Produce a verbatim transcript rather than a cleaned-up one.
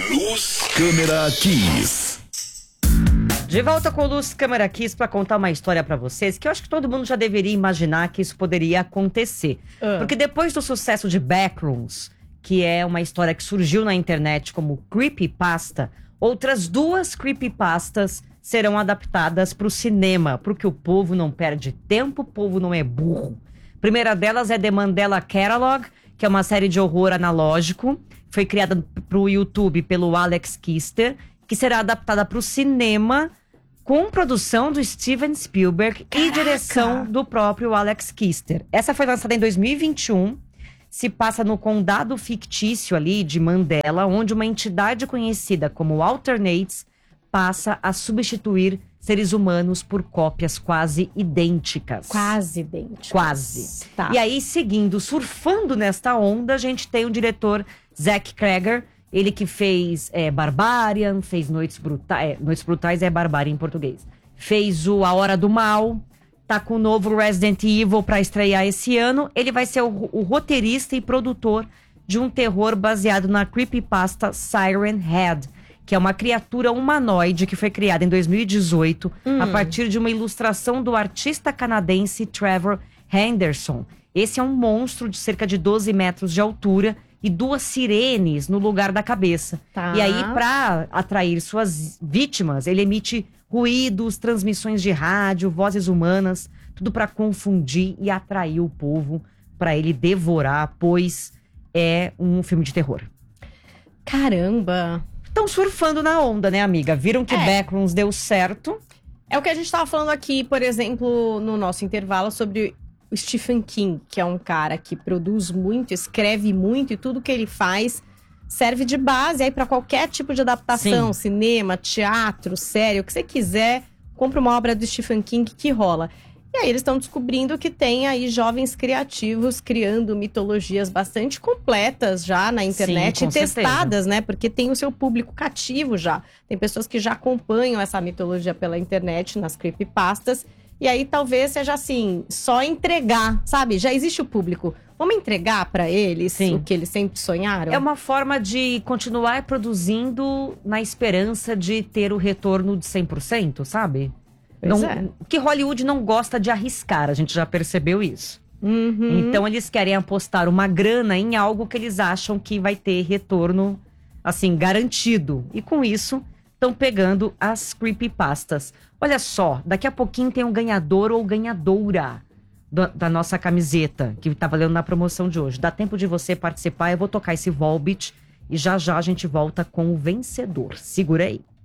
Luz, Câmera, Kiss. De volta com Luz, Câmera, Kiss para contar uma história para vocês que eu acho que todo mundo já deveria imaginar que isso poderia acontecer. Uh. Porque depois do sucesso de Backrooms, que é uma história que surgiu na internet como creepypasta, outras duas creepypastas serão adaptadas para o cinema, porque o povo não perde tempo, o povo não é burro. A primeira delas é The Mandela Catalog, que é uma série de horror analógico. Foi criada para o YouTube pelo Alex Kister, que será adaptada para o cinema com produção do Steven Spielberg. Caraca. E direção do próprio Alex Kister. Essa foi lançada em dois mil e vinte e um. Se passa no condado fictício ali de Mandela, onde uma entidade conhecida como Alternates passa a substituir seres humanos por cópias quase idênticas. Quase idênticas. Quase. Tá. E aí, seguindo, surfando nesta onda, a gente tem o diretor Zach Cregger, ele que fez é, Barbarian, fez Noites Brutais, é, Noites Brutais é Barbarian em português. Fez o A Hora do Mal, tá com o novo Resident Evil pra estrear esse ano. Ele vai ser o, o roteirista e produtor de um terror baseado na creepypasta Siren Head, que é uma criatura humanoide que foi criada em dois mil e dezoito hum. a partir de uma ilustração do artista canadense Trevor Henderson. Esse é um monstro de cerca de doze metros de altura e duas sirenes no lugar da cabeça. Tá. E aí, para atrair suas vítimas, ele emite ruídos, transmissões de rádio, vozes humanas, tudo para confundir e atrair o povo para ele devorar, pois é um filme de terror. Caramba! Estão surfando na onda, né, amiga? Viram que é. Backrooms deu certo. É o que a gente tava falando aqui, por exemplo, no nosso intervalo sobre o Stephen King, que é um cara que produz muito, escreve muito e tudo que ele faz serve de base aí para qualquer tipo de adaptação, Sim. cinema, teatro, série, o que você quiser, compra uma obra do Stephen King que rola. E aí eles estão descobrindo que tem aí jovens criativos criando mitologias bastante completas já na internet. Sim, e testadas, certeza. Né? Porque tem o seu público cativo já. Tem pessoas que já acompanham essa mitologia pela internet, nas creepypastas. E aí talvez seja assim, só entregar, sabe? Já existe o público. Vamos entregar para eles Sim. o que eles sempre sonharam? É uma forma de continuar produzindo na esperança de ter o retorno de cem por cento, sabe? Não, é. Que Hollywood não gosta de arriscar, a gente já percebeu isso. Uhum. Então eles querem apostar uma grana em algo que eles acham que vai ter retorno, assim, garantido. E com isso, estão pegando as creepypastas. Olha só, daqui a pouquinho tem um ganhador ou ganhadora do, da nossa camiseta, que tá valendo na promoção de hoje. Dá tempo de você participar, eu vou tocar esse Volbeat e já já a gente volta com o vencedor. Segura aí.